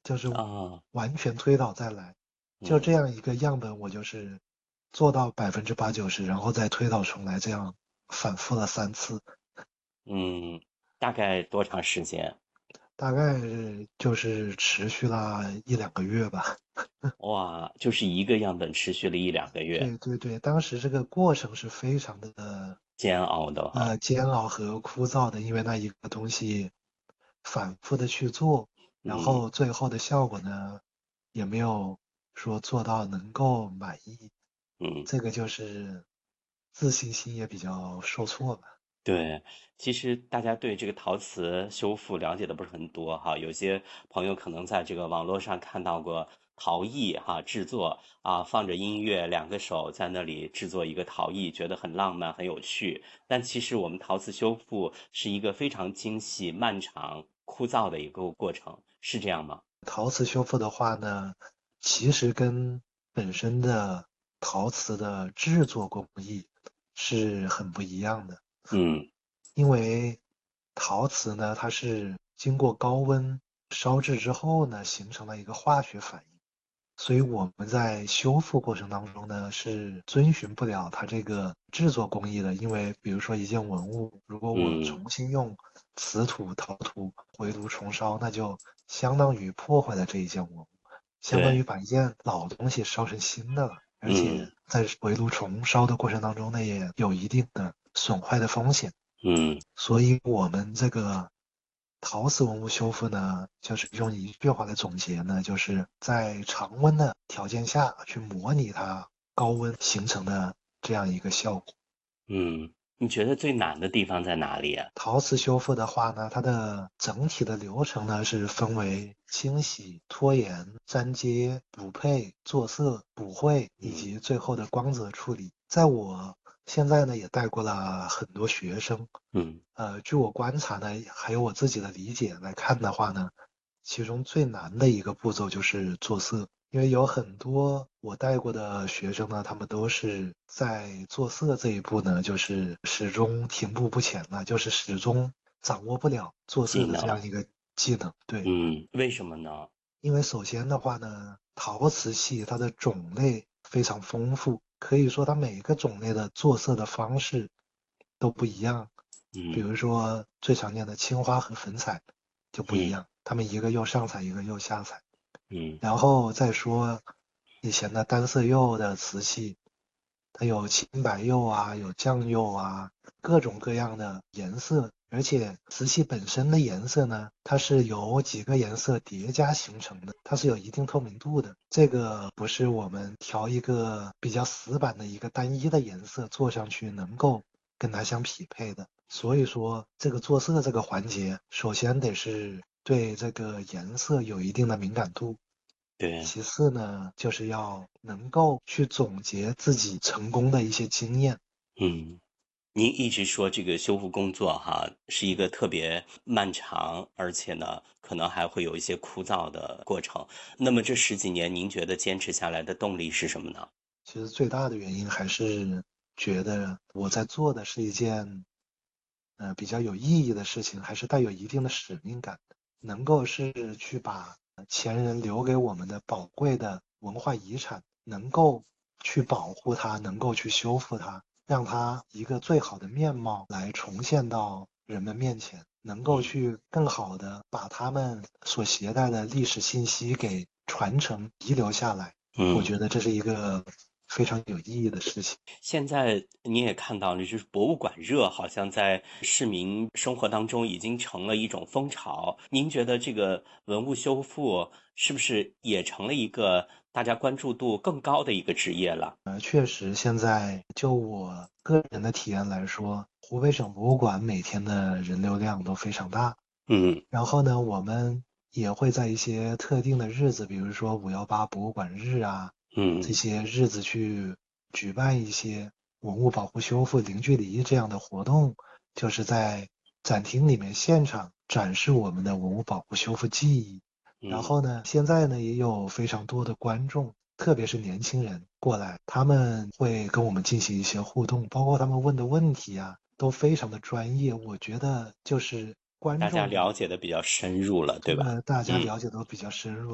就是啊， 完全推倒再来。就这嗯样一个样本，我就是做到80%-90%，然后再推倒重来，这样反复了3次。 嗯，大概多长时间？ 大概就是持续了1-2个月吧。 哇，就是一个样本持续了1-2个月， 对对对，当时这个过程是非常的煎熬的哈。 煎熬和枯燥的，因为那一个东西反复的去做，然嗯后最后的效果呢，也没有说做到能够满意， 嗯。 这个就是自信心也比较受挫吧。 对，其实大家对这个陶瓷修复了解的不是很多哈，有些朋友可能在这个网络上看到过陶艺哈制作啊，放着音乐，两个手在那里制作一个陶艺，觉得很浪漫很有趣。但其实我们陶瓷修复是一个非常精细、漫长、枯燥的一个过程，是这样吗？ 陶瓷修复的话呢，其实跟本身的陶瓷的制作工艺是很不一样的。 嗯因为陶瓷呢，它是经过高温烧制之后呢，形成了一个化学反应，所以我们在修复过程当中呢，是遵循不了它这个制作工艺的。因为比如说一件文物，如果我嗯， 重新用瓷土、陶土回炉重烧，那就相当于破坏了这一件文物，相当于对， 把一件老东西烧成新的了。而且嗯在回炉重烧的过程当中呢，也有一定的损坏的风险。 嗯。 所以我们这个陶瓷文物修复呢，就是用一句话来总结呢，就是在常温的条件下去模拟它高温形成的这样一个效果。 嗯，你觉得最难的地方在哪里啊？ 陶瓷修复的话呢，它的整体的流程呢是分为清洗、拖延、粘接、补配、做色、补绘以嗯及最后的光泽处理。在我现在呢也带过了很多学生， 嗯据我观察呢，还有我自己的理解来看的话呢，其中最难的一个步骤就是做色，因为有很多我带过的学生呢，他们都是在做色这一步呢，就是始终停步不前了，就是始终掌握不了做色的这技能。 样一个技能。对， 嗯，为什么呢？ 因为首先的话呢，陶瓷器它的种类非常丰富，可以说它每个种类的做色的方式都不一样。比嗯如说最常见的青花和粉彩就不一嗯样，它们一个又上彩，一个又下彩。 嗯然后再说以前的单色釉的瓷器，它有青白釉啊，有酱釉啊，各种各样的颜色，而且瓷器本身的颜色呢，它是由几个颜色叠加形成的，它是有一定透明度的。这个不是我们调一个比较死板的一个单一的颜色做上去能够跟它相匹配的。所以说，这个做色这个环节，首先得是对这个颜色有一定的敏感度， 对。 其次呢，就是要能够去总结自己成功的一些经验。 嗯，您一直说这个修复工作哈，是一个特别漫长，而且呢，可能还会有一些枯燥的过程。那么这十几年，您觉得坚持下来的动力是什么呢？ 其实最大的原因还是觉得我在做的是一件，比较有意义的事情，还是带有一定的使命感的，能够是去把前人留给我们的宝贵的文化遗产，能够去保护它，能够去修复它，让它一个最好的面貌来重现到人们面前，能够嗯去更好的把他们所携带的历史信息给传承遗留下来。我嗯。 觉得这是一个非常有意义的事情。 现在你也看到了，就是博物馆热，好像在市民生活当中已经成了一种风潮。您觉得这个文物修复是不是也成了一个大家关注度更高的一个职业了？ 确实，现在就我个人的体验来说，湖北省博物馆每天的人流量都非常大。 嗯然后呢，我们也会在一些特定的日子，比如说518博物馆日啊，这嗯些日子去举办一些文物保护修复零距离这样的活动，就是在展厅里面现场展示我们的文物保护修复技艺。然嗯。 后呢，现在呢也有非常多的观众，特别是年轻人过来，他们会跟我们进行一些互动，包括他们问的问题啊，都非常的专业。我觉得就是观大家众了解的比较深入了，对吧？ 大家嗯。 了解都比较深入。